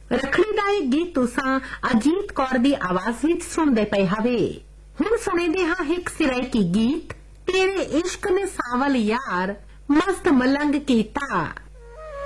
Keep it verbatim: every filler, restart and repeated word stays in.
रखड़ी दा एक गीत तुसां अजीत कौर दी आवाज विच सुनदे पए हवे। हुण सुणेंदे हां हिक सिराइकी गीत तेरे इश्क ने सावल यार मस्त मलंग कीता।